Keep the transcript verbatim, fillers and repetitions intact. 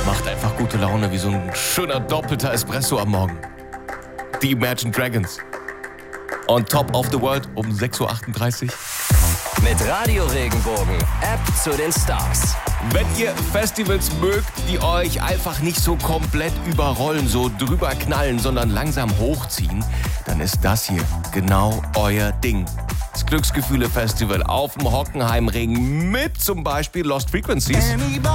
Macht einfach gute Laune, wie so ein schöner doppelter Espresso am Morgen. Die Imagine Dragons. On Top of the World um sechs Uhr achtunddreißig. Mit Radio Regenbogen, App zu den Stars. Wenn ihr Festivals mögt, die euch einfach nicht so komplett überrollen, so drüber knallen, sondern langsam hochziehen, dann ist das hier genau euer Ding. Das Glücksgefühle-Festival auf dem Hockenheimring mit zum Beispiel Lost Frequencies.